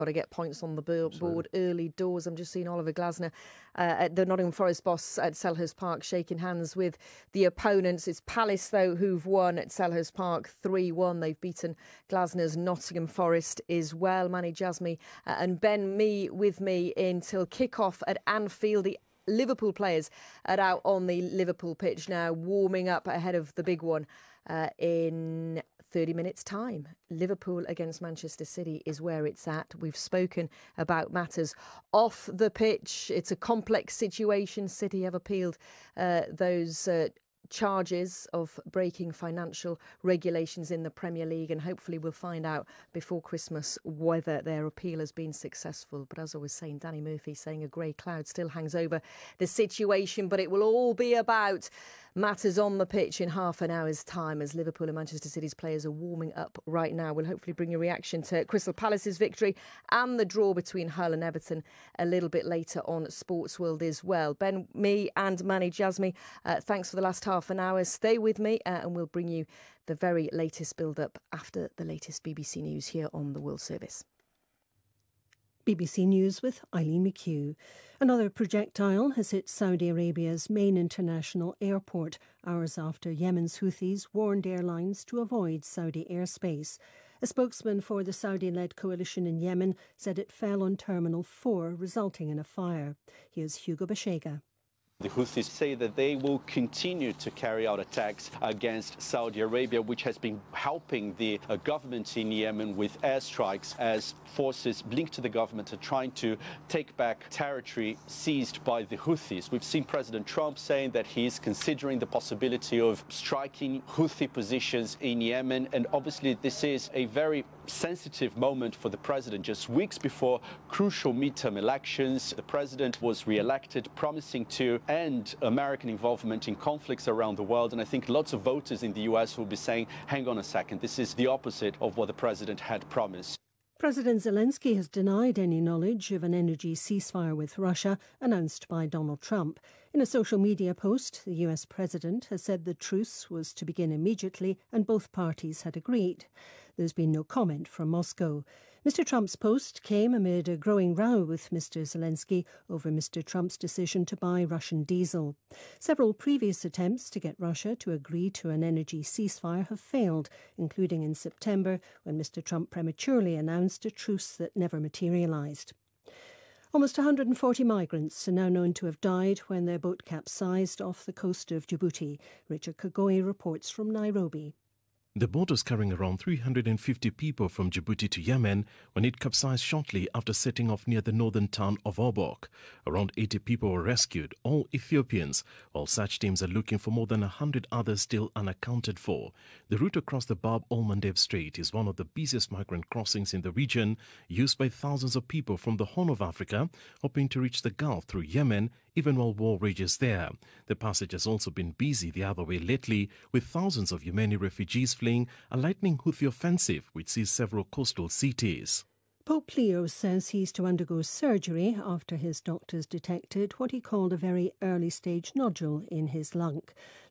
Got to get points on the board early doors. I'm just seeing Oliver Glasner at the Nottingham Forest boss at Selhurst Park shaking hands with the opponents. It's Palace, though, who've won at Selhurst Park 3-1. They've beaten Glasner's Nottingham Forest as well. Mani Jasmi and Ben Mee with me until kick-off at Anfield. The Liverpool players are out on the Liverpool pitch now, warming up ahead of the big one in 30 minutes' time. Liverpool against Manchester City is where it's at. We've spoken about matters off the pitch. It's a complex situation. City have appealed those charges of breaking financial regulations in the Premier League, and hopefully we'll find out before Christmas whether their appeal has been successful. But as I was saying, Danny Murphy saying a grey cloud still hangs over the situation, but it will all be about matters on the pitch in half an hour's time as Liverpool and Manchester City's players are warming up right now. We'll hopefully bring a reaction to Crystal Palace's victory and the draw between Hull and Everton a little bit later on Sports World as well. Ben Mee and Mani Jasmi, thanks for the last half an hour. Stay with me and we'll bring you the very latest build-up after the latest BBC News here on the World Service. BBC News with Eileen McHugh. Another projectile has hit Saudi Arabia's main international airport, hours after Yemen's Houthis warned airlines to avoid Saudi airspace. A spokesman for the Saudi-led coalition in Yemen said it fell on Terminal 4, resulting in a fire. Here's Hugo Bashega. The Houthis say that they will continue to carry out attacks against Saudi Arabia, which has been helping the government in Yemen with airstrikes as forces linked to the government are trying to take back territory seized by the Houthis. We've seen President Trump saying that he is considering the possibility of striking Houthi positions in Yemen. And obviously this is a very sensitive moment for the president. Just weeks before crucial midterm elections, the president was re-elected, promising to end American involvement in conflicts around the world. And I think lots of voters in the US will be saying, hang on a second, this is the opposite of what the president had promised. President Zelensky has denied any knowledge of an energy ceasefire with Russia announced by Donald Trump. In a social media post, the US president has said the truce was to begin immediately and both parties had agreed. There's been no comment from Moscow. Mr. Trump's post came amid a growing row with Mr. Zelensky over Mr. Trump's decision to buy Russian diesel. Several previous attempts to get Russia to agree to an energy ceasefire have failed, including in September when Mr. Trump prematurely announced a truce that never materialised. Almost 140 migrants are now known to have died when their boat capsized off the coast of Djibouti. Richard Kagoi reports from Nairobi. The boat was carrying around 350 people from Djibouti to Yemen when it capsized shortly after setting off near the northern town of Obok. Around 80 people were rescued, all Ethiopians, while search teams are looking for more than 100 others still unaccounted for. The route across the Bab el-Mandeb Strait is one of the busiest migrant crossings in the region, used by thousands of people from the Horn of Africa, hoping to reach the Gulf through Yemen, even while war rages there. The passage has also been busy the other way lately, with thousands of Yemeni refugees fleeing a lightning Houthi offensive which sees several coastal cities. Pope Leo says he's to undergo surgery after his doctors detected what he called a very early-stage nodule in his lung.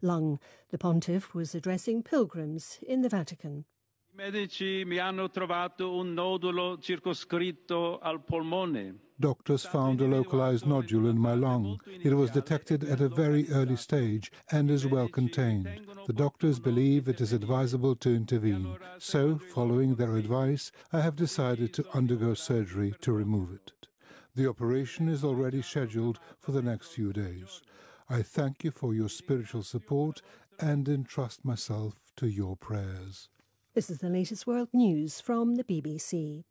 The pontiff was addressing pilgrims in the Vatican. Medici mi hanno trovato un nodulo circoscritto al polmone. Doctors found a localized nodule in my lung. It was detected at a very early stage and is well contained. The doctors believe it is advisable to intervene. So, following their advice, I have decided to undergo surgery to remove it. The operation is already scheduled for the next few days. I thank you for your spiritual support and entrust myself to your prayers. This is the latest world news from the BBC.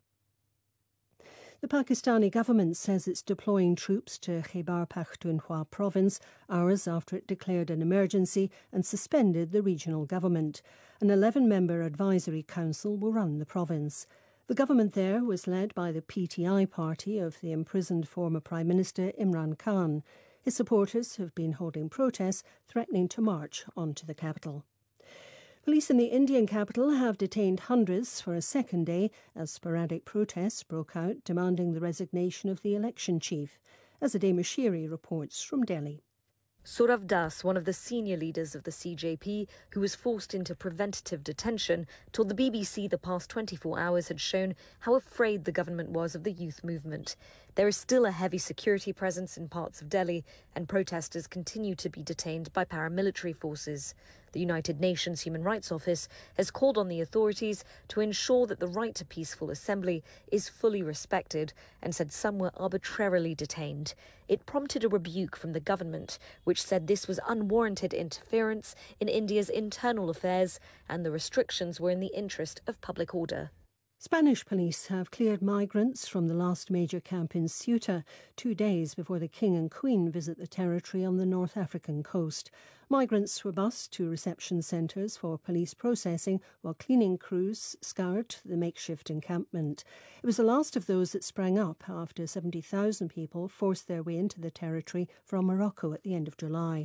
The Pakistani government says it's deploying troops to Khyber Pakhtunkhwa province hours after it declared an emergency and suspended the regional government. An 11-member advisory council will run the province. The government there was led by the PTI party of the imprisoned former Prime Minister Imran Khan. His supporters have been holding protests threatening to march onto the capital. Police in the Indian capital have detained hundreds for a second day as sporadic protests broke out demanding the resignation of the election chief. Azadeh Mashiri reports from Delhi. Saurav Das, one of the senior leaders of the CJP, who was forced into preventative detention, told the BBC the past 24 hours had shown how afraid the government was of the youth movement. There is still a heavy security presence in parts of Delhi, and protesters continue to be detained by paramilitary forces. The United Nations Human Rights Office has called on the authorities to ensure that the right to peaceful assembly is fully respected and said some were arbitrarily detained. It prompted a rebuke from the government, which said this was unwarranted interference in India's internal affairs and the restrictions were in the interest of public order. Spanish police have cleared migrants from the last major camp in Ceuta 2 days before the King and Queen visit the territory on the North African coast. Migrants were bused to reception centres for police processing while cleaning crews scoured the makeshift encampment. It was the last of those that sprang up after 70,000 people forced their way into the territory from Morocco at the end of July.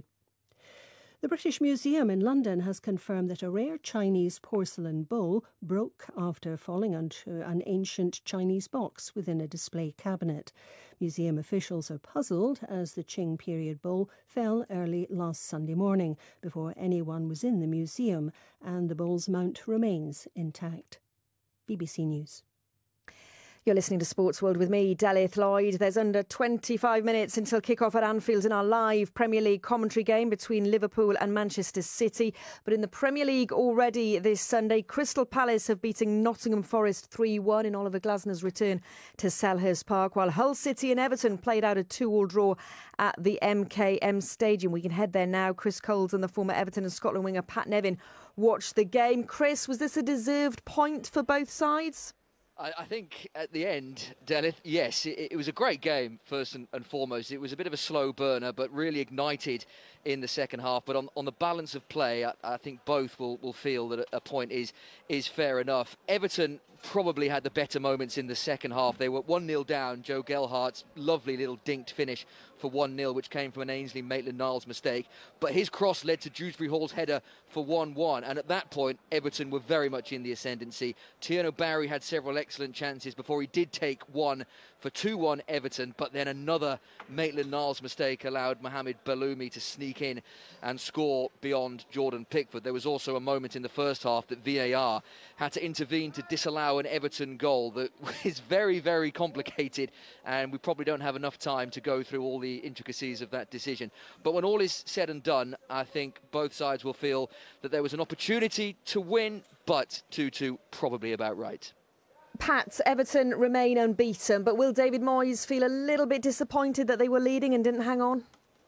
The British Museum in London has confirmed that a rare Chinese porcelain bowl broke after falling onto an ancient Chinese box within a display cabinet. Museum officials are puzzled as the Qing period bowl fell early last Sunday morning before anyone was in the museum, and the bowl's mount remains intact. BBC News. You're listening to Sports World with me, Delith Lloyd. There's under 25 minutes until kick-off at Anfield in our live Premier League commentary game between Liverpool and Manchester City. But in the Premier League already this Sunday, Crystal Palace have beaten Nottingham Forest 3-1 in Oliver Glasner's return to Selhurst Park, while Hull City and Everton played out a 2-2 draw at the MKM Stadium. We can head there now. Chris Coles and the former Everton and Scotland winger Pat Nevin watched the game. Chris, was this a deserved point for both sides? I think at the end, Delith, yes, it was a great game, first and foremost. It was a bit of a slow burner, but really ignited in the second half. But on the balance of play, I think both will feel that a point is fair enough. Everton probably had the better moments in the second half. They were 1-0 down. Joe Gelhardt's lovely little dinked finish for 1-0, which came from an Ainsley Maitland-Niles mistake. But his cross led to Dewsbury Hall's header for 1-1. And at that point, Everton were very much in the ascendancy. Tierno Barry had several excellent chances before he did take one for 2-1 Everton. But then another Maitland-Niles mistake allowed Mohamed Belloumi to sneak in and score beyond Jordan Pickford. There was also a moment in the first half that VAR had to intervene to disallow an Everton goal that is very, very complicated, and we probably don't have enough time to go through all the intricacies of that decision. But when all is said and done, I think both sides will feel that there was an opportunity to win, but 2-2 probably about right. Pat, Everton remain unbeaten, but will David Moyes feel a little bit disappointed that they were leading and didn't hang on?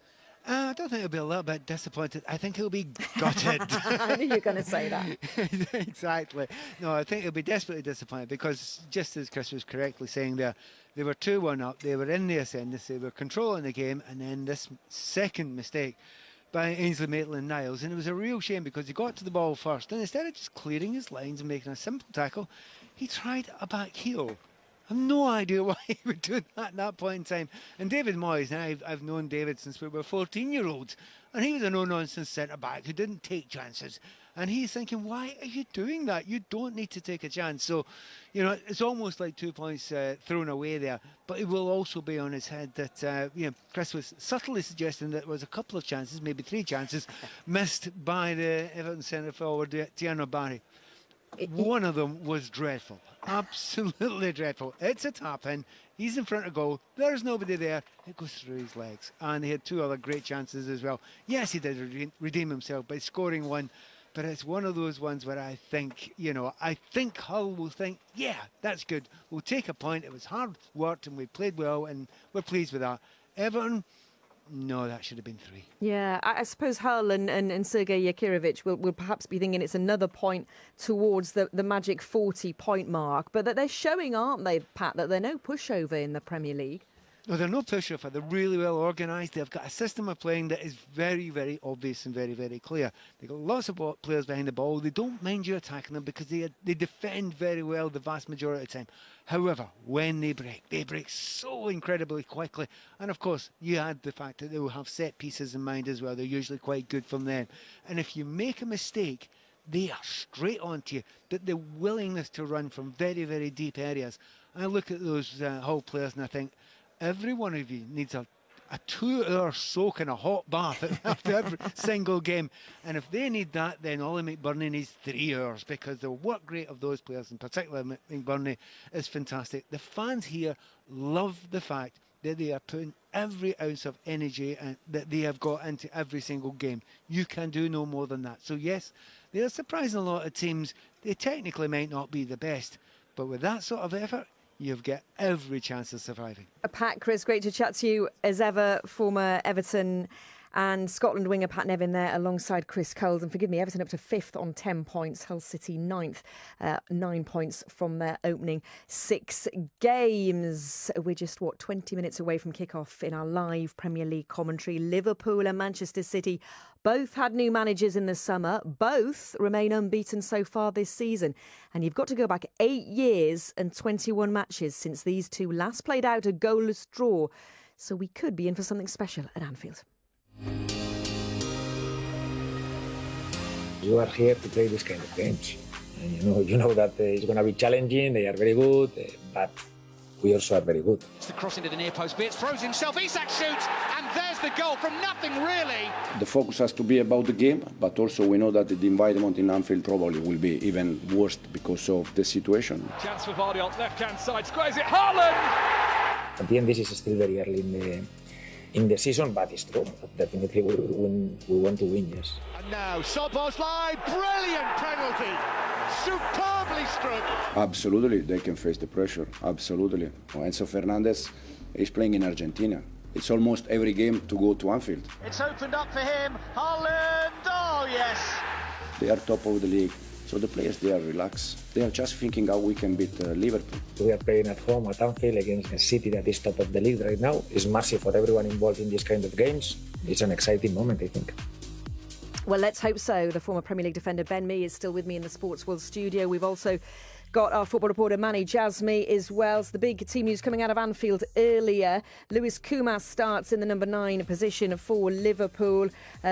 I don't think he'll be a little bit disappointed. I think he'll be gutted. I knew you were going to say that. Exactly. No, I think he'll be desperately disappointed because, just as Chris was correctly saying there, they were 2-1 up, they were in the ascendancy, they were controlling the game, and then this second mistake by Ainsley Maitland-Niles, and it was a real shame because he got to the ball first, and instead of just clearing his lines and making a simple tackle, he tried a back heel. I have no idea why he would do that at that point in time. And David Moyes, and I've known David since we were 14-year-olds, and he was a no-nonsense centre-back who didn't take chances. And he's thinking, why are you doing that? You don't need to take a chance. So, you know, it's almost like 2 points thrown away there. But it will also be on his head that, you know, Chris was subtly suggesting that there was a couple of chances, maybe 3 chances, missed by the Everton centre-forward, Tierno Barry. One of them was dreadful, absolutely dreadful. It's a tap-in, he's in front of goal, there's nobody there, it goes through his legs. And he had 2 other great chances as well. Yes, he did redeem himself by scoring one, but it's one of those ones where I think, you know, I think Hull will think, yeah, that's good, we'll take a point, it was hard work and we played well and we're pleased with that. Everton, no, that should have been 3. Yeah, I suppose Hull and Sergei Yakirovich will perhaps be thinking it's another point towards the magic 40-point mark. But that they're showing, aren't they, Pat, that they're no pushover in the Premier League? No, they're no pushover. They're really well organised. They've got a system of playing that is very, very obvious and very, very clear. They've got lots of players behind the ball. They don't mind you attacking them because they defend very well the vast majority of the time. However, when they break so incredibly quickly. And of course, you add the fact that they will have set pieces in mind as well. They're usually quite good from them. And if you make a mistake, they are straight onto you. But the willingness to run from very, very deep areas. I look at those Hull players and I think, every one of you needs a a 2-hour soak in a hot bath after every single game. And if they need that, then Ollie McBurnie needs 3 hours, because the work rate of those players, in particular McBurnie, is fantastic. The fans here love the fact that they are putting every ounce of energy that they have got into every single game. You can do no more than that. So yes, there are surprising a lot of teams. They technically might not be the best, but with that sort of effort, you've got every chance of surviving. Pat, Chris, great to chat to you as ever. Former Everton and Scotland winger Pat Nevin there alongside Chris Coles. And forgive me, Everton up to 5th on 10 points, Hull City 9th, 9 points from their opening 6 games. We're just, 20 minutes away from kick-off in our live Premier League commentary. Liverpool and Manchester City both had new managers in the summer. Both remain unbeaten so far this season. And you've got to go back 8 years and 21 matches since these two last played out a goalless draw. So we could be in for something special at Anfield. You are here to play this kind of games. And you know that it's going to be challenging. They are very good, but we also are very good. It's the cross into the near post. Bits throws himself. Isak shoots, and there's the goal from nothing really. The focus has to be about the game, but also we know that the environment in Anfield probably will be even worse because of the situation. Chance for Vardy on left-hand side. Squares it. Haaland! At the end, this is still very early in the season, but it's true. Definitely we want to win, yes. And now Szoboszlai, brilliant penalty, superbly struck. Absolutely, they can face the pressure, absolutely. Enzo Fernandez is playing in Argentina. It's almost every game to go to Anfield. It's opened up for him, Haaland, oh yes! They are top of the league, so the players, they are relaxed. They are just thinking how we can beat Liverpool. We are playing at home at Anfield against a City that is top of the league right now. It's massive for everyone involved in this kind of games. It's an exciting moment, I think. Well, let's hope so. The former Premier League defender Ben Mee is still with me in the Sports World studio. We've also got our football reporter Manny Jasmy as well. So the big team news coming out of Anfield earlier. Lewis Koumas starts in the number 9 position for Liverpool.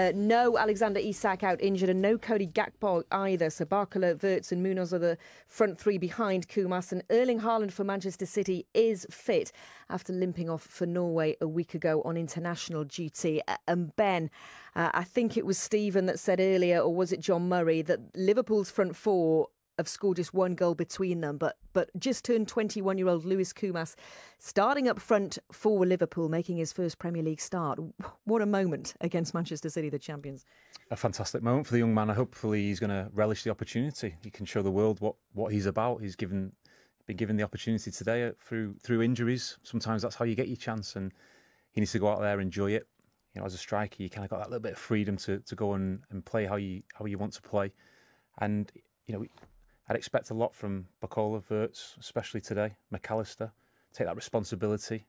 No Alexander Isak out injured, and no Cody Gakpo either. So Barcola, Wirtz and Munoz are the front 3 behind Koumas. And Erling Haaland for Manchester City is fit after limping off for Norway a week ago on international duty. And Ben, I think it was Stephen that said earlier, or was it John Murray, that Liverpool's front 4 have scored just 1 goal between them, but just turned 21-year-old Lewis Koumas starting up front for Liverpool, making his first Premier League start. What a moment against Manchester City, the champions. A fantastic moment for the young man. Hopefully he's going to relish the opportunity. He can show the world what he's about. He's been given the opportunity today through injuries. Sometimes that's how you get your chance, and he needs to go out there and enjoy it. You know, as a striker, you kind of got that little bit of freedom to go and play how you want to play. And you know, I'd expect a lot from Barcola, Wirtz, especially today. McAllister, take that responsibility,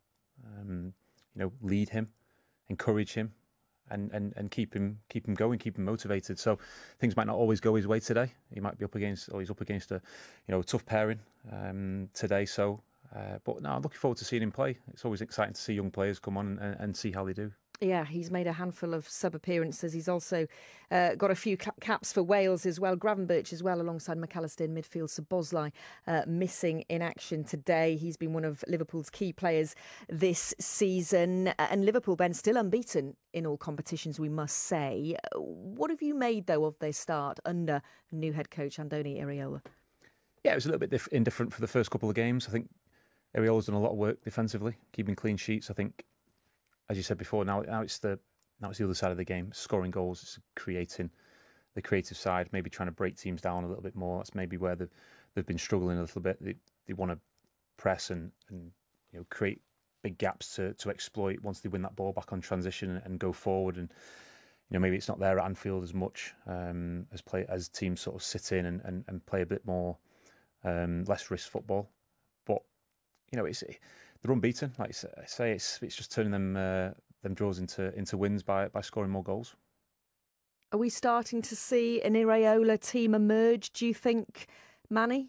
lead him, encourage him, and keep him going, keep him motivated. So things might not always go his way today. He might be he's up against a tough pairing today. So, but no, I'm looking forward to seeing him play. It's always exciting to see young players come on and see how they do. Yeah, he's made a handful of sub-appearances. He's also got a few caps for Wales as well. Gravenberch as well, alongside McAllister in midfield. Szoboszlai missing in action today. He's been one of Liverpool's key players this season. And Liverpool, Ben, still unbeaten in all competitions, we must say. What have you made, though, of their start under new head coach Andoni Iraola? Yeah, it was a little bit indifferent for the first couple of games. I think Iraola's done a lot of work defensively, keeping clean sheets. I think, as you said before, now it's the other side of the game, scoring goals, it's creating the creative side, maybe trying to break teams down a little bit more. That's maybe where they've been struggling a little bit. They want to press and create big gaps to exploit once they win that ball back on transition and go forward. And maybe it's not there at Anfield as much as teams sort of sit in and play a bit more less risk football. But they're unbeaten. Like I say, it's just turning them draws into wins by scoring more goals. Are we starting to see an Iraola team emerge, do you think, Manny?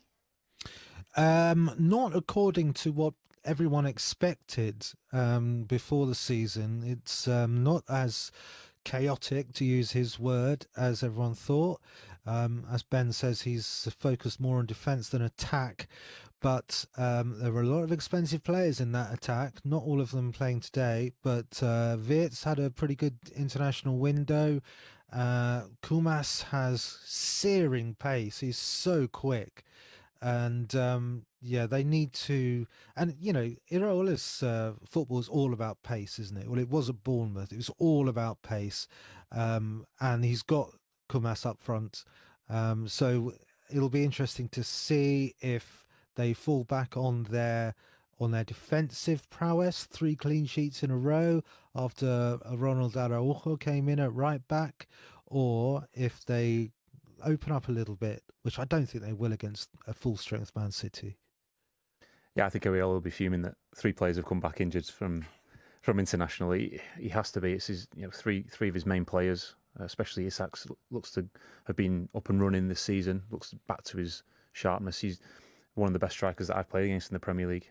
Not according to what everyone expected before the season. It's not as chaotic, to use his word, as everyone thought. As Ben says, he's focused more on defence than attack. But there were a lot of expensive players in that attack, not all of them playing today, but Wirtz had a pretty good international window. Kumas has searing pace. He's so quick. And they need to, and Iraola's football is all about pace, isn't it? Well, it was at Bournemouth. It was all about pace, and he's got Kumas up front. So it'll be interesting to see if they fall back on their defensive prowess. 3 clean sheets in a row after Ronald Araujo came in at right back, or if they open up a little bit, which I don't think they will against a full-strength Man City. Yeah, I think Iraola will be fuming that 3 players have come back injured from international. He has to be. It's his, three of his main players, especially Isak, looks to have been up and running this season. Looks back to his sharpness. He's one of the best strikers that I've played against in the Premier League.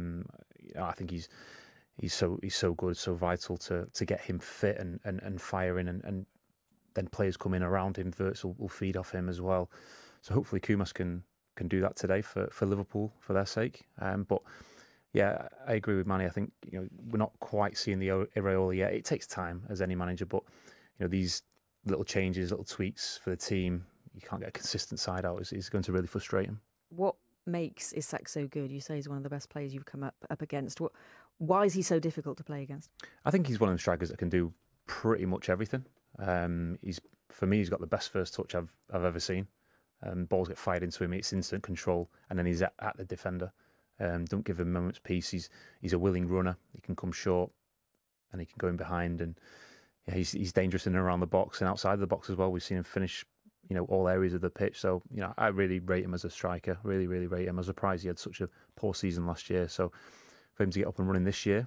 I think he's so good, so vital to get him fit and firing, and then players come in around him. Wirtz will feed off him as well. So hopefully Kumas can do that today for Liverpool, for their sake. But yeah, I agree with Manny. I think we're not quite seeing the Iraola yet. It takes time as any manager, but these little changes, little tweaks for the team, you can't get a consistent side out. It's going to really frustrate him. What makes Isak so good? You say he's one of the best players you've come up against. Why is he so difficult to play against? I think he's one of the strikers that can do pretty much everything. For me, he's got the best first touch I've ever seen. Balls get fired into him, it's instant control, and then he's at the defender. Don't give him a moment's peace. He's a willing runner. He can come short, and he can go in behind, and yeah, he's dangerous in and around the box and outside the box as well. We've seen him finish, all areas of the pitch. So I really rate him as a striker. Really, really rate him. I was surprised he had such a poor season last year. So for him to get up and running this year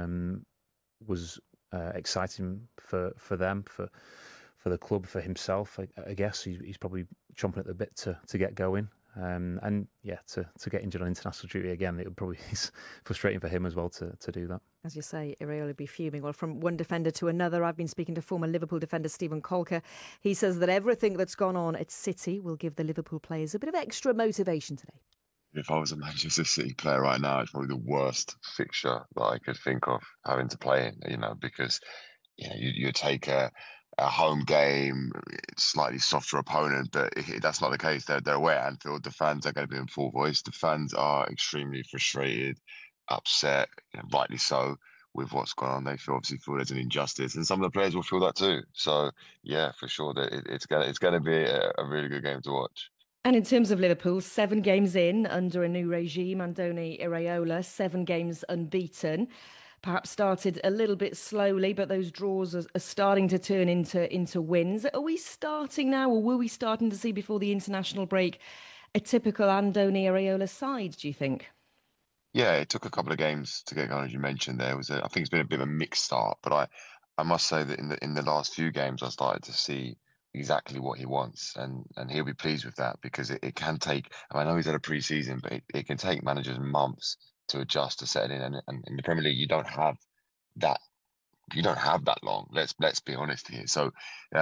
was exciting for them, for the club, for himself. I guess he's probably chomping at the bit to get going. And yeah, to get injured on international duty again, it would probably be frustrating for him as well to do that. As you say, Iraola would be fuming. Well, from one defender to another, I've been speaking to former Liverpool defender Stephen Colker. He says that everything that's gone on at City will give the Liverpool players a bit of extra motivation today. If I was a Manchester City player right now, it's probably the worst fixture that I could think of having to play in, because you take a home game, slightly softer opponent, but that's not the case. They're away at Anfield. The fans are going to be in full voice. The fans are extremely frustrated, upset, rightly so, with what's gone on. They obviously feel there's an injustice, and some of the players will feel that too. So yeah, for sure, that it's going to be a really good game to watch. And in terms of Liverpool, 7 games in under a new regime, Andoni Iraola, 7 games unbeaten. Perhaps started a little bit slowly, but those draws are starting to turn into wins. Are we starting now, or were we starting to see before the international break a typical Andoni Iraola side, do you think? Yeah, it took a couple of games to get going, as you mentioned. I think it's been a bit of a mixed start, but I must say that in the last few games, I started to see exactly what he wants, and he'll be pleased with that, because it can take. I know he's had a pre-season, but it can take managers months to adjust, to settle in, and in the Premier League you don't have that long. Let's be honest here. So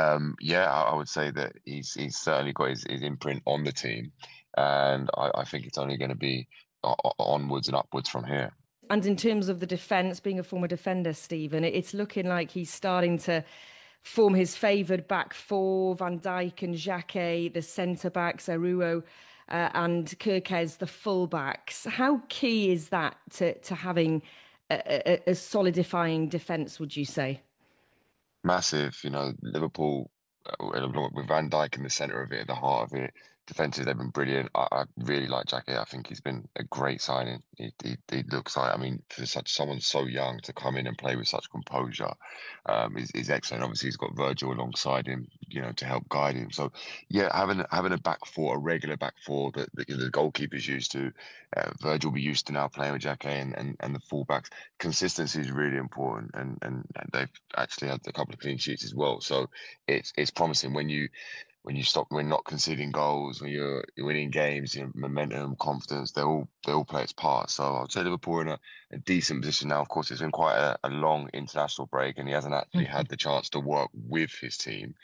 I would say that he's certainly got his imprint on the team, and I think it's only going to be onwards and upwards from here. And in terms of the defence, being a former defender, Stephen, it's looking like he's starting to form his favoured back four: Van Dijk and Xhaka, the centre-backs, Aruo and Kerkez, the full-backs. How key is that to having a solidifying defence, would you say? Massive. Liverpool, with Van Dijk in the centre of it, at the heart of it, defensive, they've been brilliant. I really like Xhaka. I think he's been a great signing. He looks like, for someone so young to come in and play with such composure, is excellent. Obviously, he's got Virgil alongside him, to help guide him. So, yeah, having a back four, a regular back four that the goalkeeper's used to, Virgil will be used to now playing with Xhaka and the fullbacks. Consistency is really important, and they've actually had a couple of clean sheets as well. So it's promising when you not conceding goals, when you're winning games, momentum, confidence, they all play its part. So I'd say Liverpool are in a decent position now. Of course, it's been quite a long international break, and he hasn't actually had the chance to work with his team.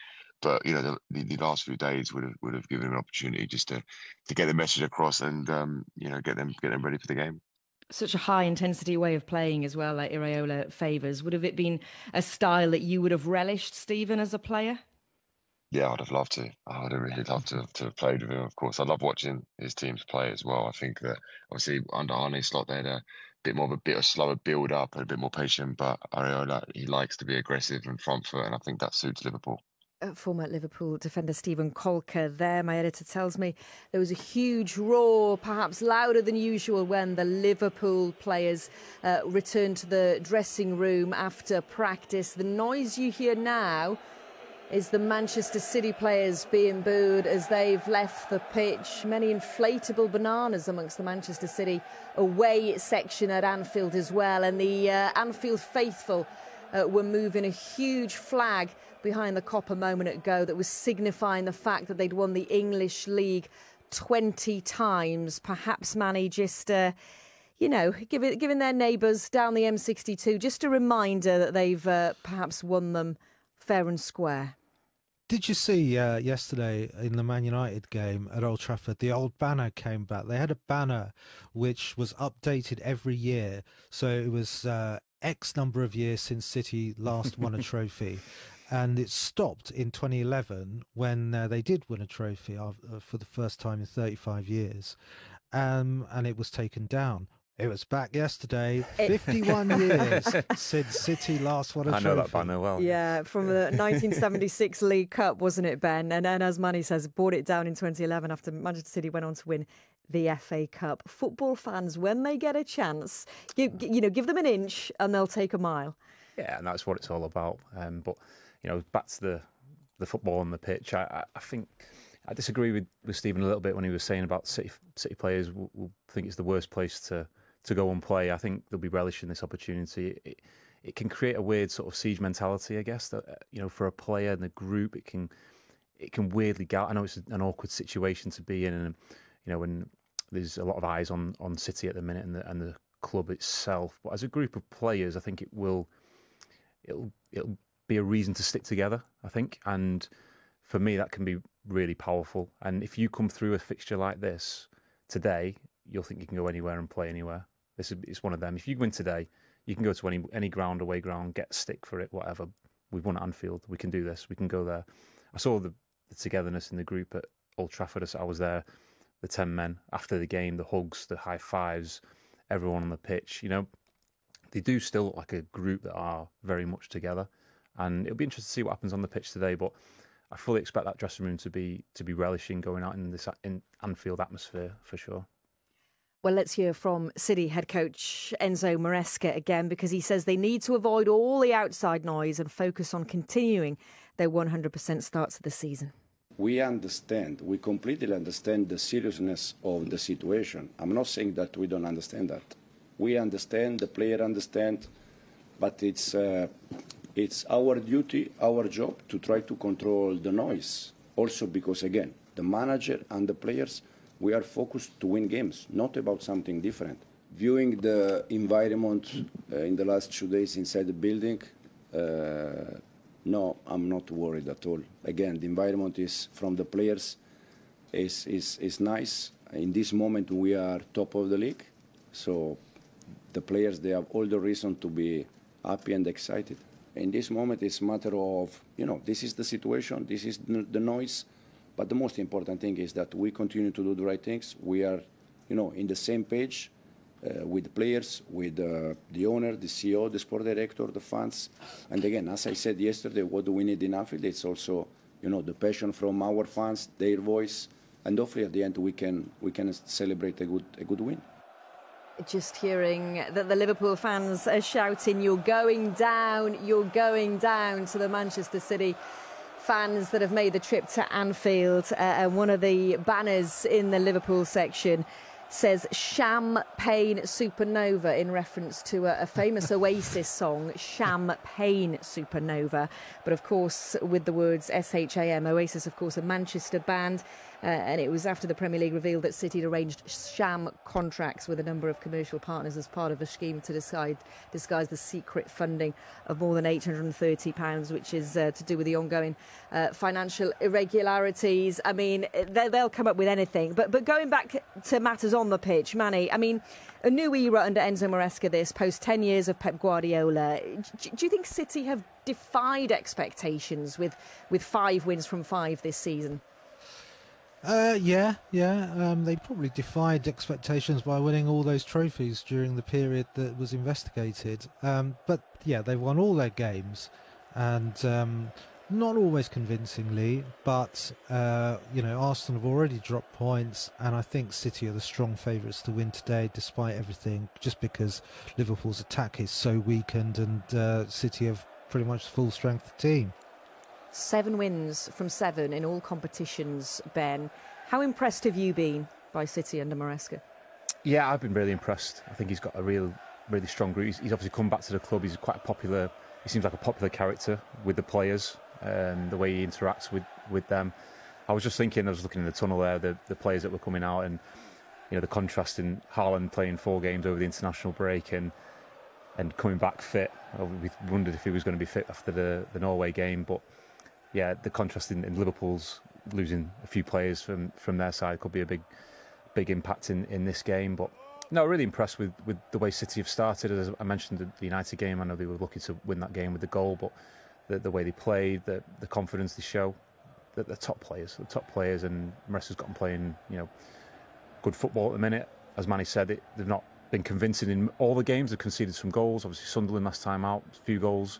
But you know, the last few days would have given him an opportunity just to get the message across and you know, get them ready for the game. Such a high intensity way of playing as well, like Iraola favours. Would have it been a style that you would have relished, Stephen, as a player? Yeah, I'd have loved to. I would have really loved to have played with him, of course. I love watching his teams play as well. I think that obviously under Arne Slot they had a bit of slower build up and a bit more patient, but Iraola, he likes to be aggressive and front foot, and I think that suits Liverpool. Former Liverpool defender Stephen Colker there. My editor tells me there was a huge roar, perhaps louder than usual, when the Liverpool players returned to the dressing room after practice. The noise you hear now is the Manchester City players being booed as they've left the pitch. Many inflatable bananas amongst the Manchester City away section at Anfield as well. And the Anfield faithful were moving a huge flag behind the Kop a moment ago that was signifying the fact that they'd won the English League 20 times. Perhaps Manny just, you know, giving their neighbours down the M62 just a reminder that they've perhaps won them fair and square. Did you see yesterday in the Man United game at Old Trafford, the old banner came back? They had a banner which was updated every year. So it was X number of years since City last won a trophy. And it stopped in 2011 when they did win a trophy for the first time in 35 years. And it was taken down. It was back yesterday, 51 years since City last won a trophy. I know that banner well. Yeah, from the 1976 League Cup, wasn't it, Ben? And as Manny says, brought it down in 2011 after Manchester City went on to win the FA Cup. Football fans, when they get a chance, give them an inch and they'll take a mile. Yeah, and that's what it's all about. But, you know, back to the football on the pitch, I think I disagree with Stephen a little bit when he was saying about City players will think it's the worst place to go and play. I think they'll be relishing this opportunity. It can create a weird sort of siege mentality, I guess, that, you know, for a player and the group, it can weirdly get. I know it's an awkward situation to be in, and you know, when there's a lot of eyes on City at the minute and the club itself. But as a group of players, I think it'll be a reason to stick together, I think, and for me that can be really powerful. And if you come through a fixture like this today, you'll think you can go anywhere and play anywhere. It's one of them. If you win today, you can go to any ground, away ground, get a stick for it, whatever. We've won at Anfield. We can do this. We can go there. I saw the togetherness in the group at Old Trafford. I was there, the 10 men, after the game, the hugs, the high fives, everyone on the pitch. You know, they do still look like a group that are very much together. And it'll be interesting to see what happens on the pitch today. But I fully expect that dressing room to be relishing going out in this Anfield atmosphere for sure. Well, let's hear from City head coach Enzo Maresca again, because he says they need to avoid all the outside noise and focus on continuing their 100% starts of the season. We completely understand the seriousness of the situation. I'm not saying that we don't understand that. We understand, the player understand, but it's our duty, our job to try to control the noise. Also because, again, the manager and the players, we are focused to win games, not about something different. Viewing the environment in the last 2 days inside the building, no, I'm not worried at all. Again, the environment is from the players is nice. In this moment, we are top of the league, so the players, they have all the reason to be happy and excited. In this moment, it's a matter of, you know, this is the situation, this is the noise. But the most important thing is that we continue to do the right things. We are, you know, in the same page with the players, with the owner, the CEO, the sport director, the fans. And again, as I said yesterday, what do we need in Anfield? It's also, you know, the passion from our fans, their voice, and hopefully at the end we can celebrate a good win. Just hearing that the Liverpool fans are shouting, "You're going down, you're going down," to the Manchester City fans that have made the trip to Anfield. And one of the banners in the Liverpool section says Champagne Supernova, in reference to a famous Oasis song, Champagne Supernova. But of course, with the words SHAM, Oasis, of course, a Manchester band. And it was after the Premier League revealed that City had arranged sham contracts with a number of commercial partners as part of a scheme to disguise the secret funding of more than £830, which is to do with the ongoing financial irregularities. I mean, they'll come up with anything. But going back to matters on the pitch, Manny, I mean, a new era under Enzo Maresca, this, post 10 years of Pep Guardiola. Do you think City have defied expectations with 5 wins from 5 this season? Yeah. They probably defied expectations by winning all those trophies during the period that was investigated. But yeah, they've won all their games, and not always convincingly. But Arsenal have already dropped points, and I think City are the strong favourites to win today, despite everything. Just because Liverpool's attack is so weakened, and City have pretty much full strength team. 7 wins from 7 in all competitions, Ben. How impressed have you been by City under Maresca? Yeah, I've been really impressed. I think he's got a really strong group. He's obviously come back to the club. He's quite a popular. He seems like a popular character with the players, the way he interacts with them. I was just thinking, I was looking in the tunnel there, the players that were coming out, and the contrast in Haaland playing 4 games over the international break and coming back fit. We wondered if he was going to be fit after the Norway game, but yeah, the contrast in Liverpool's losing a few players from their side could be a big impact in this game. But no, really impressed with the way City have started. As I mentioned, the United game, I know they were lucky to win that game with the goal, but the way they played, the confidence they show, the top players, and Maresca's got them playing, good football at the minute. As Manny said, they've not been convincing in all the games. They've conceded some goals. Obviously, Sunderland last time out, a few goals.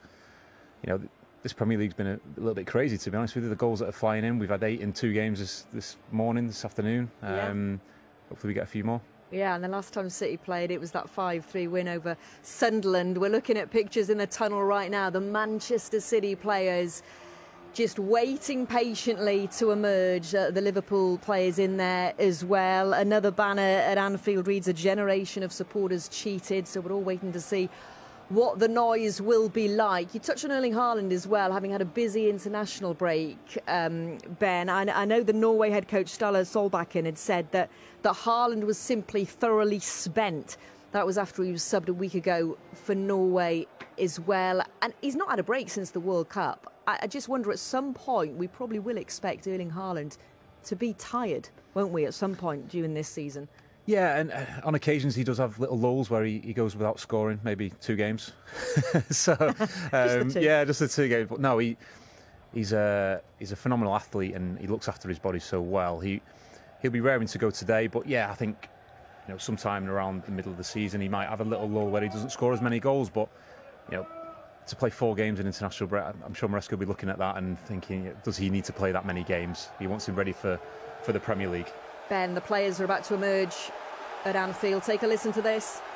This Premier League's been a little bit crazy, to be honest with you. The goals that are flying in, we've had 8 in 2 games this afternoon. Hopefully we get a few more. Yeah, and the last time City played, it was that 5-3 win over Sunderland. We're looking at pictures in the tunnel right now. The Manchester City players just waiting patiently to emerge. The Liverpool players in there as well. Another banner at Anfield reads, "A generation of supporters cheated." So we're all waiting to see what the noise will be like. You touched on Erling Haaland as well, having had a busy international break, Ben. I know the Norway head coach Ståle Solbakken had said that Haaland was simply thoroughly spent. That was after he was subbed a week ago for Norway as well. And he's not had a break since the World Cup. I just wonder, at some point, we probably will expect Erling Haaland to be tired, won't we, at some point during this season? Yeah, and on occasions he does have little lulls where he goes without scoring, maybe 2 games. So just the 2 games. But no, he's a phenomenal athlete, and he looks after his body so well. He'll be raring to go today, but yeah, I think sometime around the middle of the season he might have a little lull where he doesn't score as many goals. But to play 4 games in international break, I'm sure Maresca will be looking at that and thinking, does he need to play that many games? He wants him ready for the Premier League. Ben, the players are about to emerge at Anfield. Take a listen to this.